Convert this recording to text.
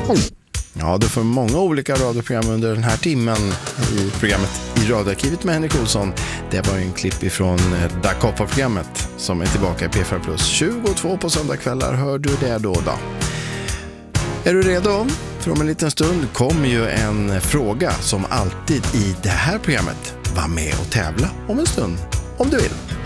Ja, du får många olika radioprogram under den här timmen i programmet I radioarkivet med Henrik Olsson. Det var ju en klipp ifrån Da Coppa-programmet som är tillbaka i P4+. 22 på söndagskvällar hör du det då. Är du redo? För om en liten stund kommer ju en fråga som alltid i det här programmet. Var med och tävla om en stund, om du vill.